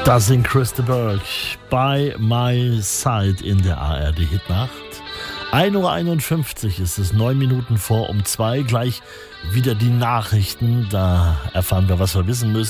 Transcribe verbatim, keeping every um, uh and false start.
Das sind Christa Burke, By My Side in der A R D-Hitnacht. ein Uhr einundfünfzig ist es, neun Minuten vor um zwei. Gleich wieder die Nachrichten, da erfahren wir, was wir wissen müssen.